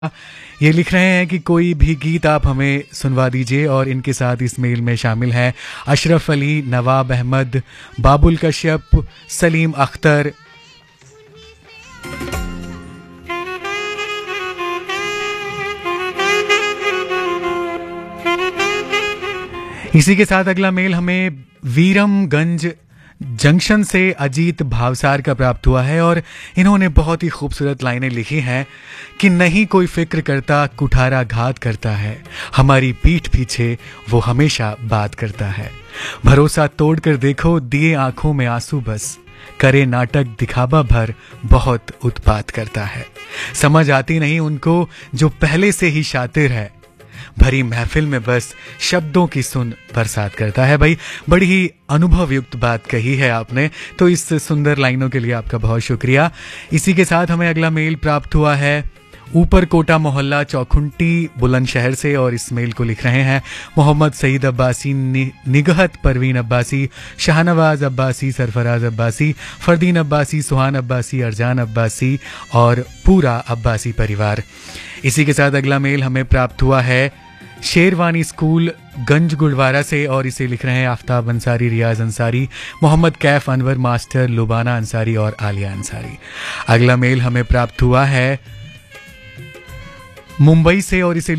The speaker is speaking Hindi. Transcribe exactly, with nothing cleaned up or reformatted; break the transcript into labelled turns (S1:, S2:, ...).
S1: ये लिख रहे हैं कि कोई भी गीत आप हमें सुनवा दीजिए और इनके साथ इस मेल में शामिल हैं अशरफ अली, नवाब अहमद, बाबुल कश्यप, सलीम अख्तर। इसी के साथ अगला मेल हमें वीरमगंज जंक्शन से अजीत भावसार का प्राप्त हुआ है और इन्होंने बहुत ही खूबसूरत लाइनें लिखी हैं कि नहीं कोई फिक्र करता कुठारा घात करता है, हमारी पीठ पीछे वो हमेशा बात करता है, भरोसा तोड़ कर देखो दिए आंखों में आंसू बस, करे नाटक दिखावा भर बहुत उत्पात करता है, समझ आती नहीं उनको जो पहले से ही शातिर है, भरी महफिल में बस शब्दों की सुन बरसात करता है। भाई बड़ी ही अनुभव युक्त बात कही है आपने, तो इस सुंदर लाइनों के लिए आपका बहुत शुक्रिया। इसी के साथ हमें अगला मेल प्राप्त हुआ है ऊपर कोटा मोहल्ला चौखुंटी बुलंदशहर से और इस मेल को लिख रहे हैं मोहम्मद सईद अब्बासी, नि, निगहत परवीन अब्बासी, शाहनवाज अब्बासी, सरफराज अब्बासी, फरदीन अब्बासी, सुहान अब्बासी, अरजान अब्बासी और पूरा अब्बासी परिवार। इसी के साथ अगला मेल हमें प्राप्त हुआ है शेरवानी स्कूल गंज गुड़वारा से और इसे लिख रहे हैं आफ्ताब अंसारी, रियाज अंसारी, मोहम्मद कैफ अनवर मास्टर, लुबाना अंसारी और आलिया अंसारी। अगला मेल हमें प्राप्त हुआ है मुंबई से और इसे